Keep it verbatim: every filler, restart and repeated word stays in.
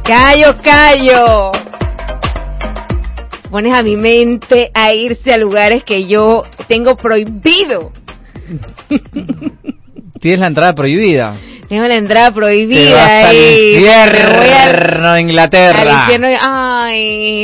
Callo, callo. Pones a mi mente a irse a lugares que yo tengo prohibido. Tienes la entrada prohibida. Tengo la entrada prohibida. Te vas al y infierno, me voy al, Inglaterra. Al infierno. Ay.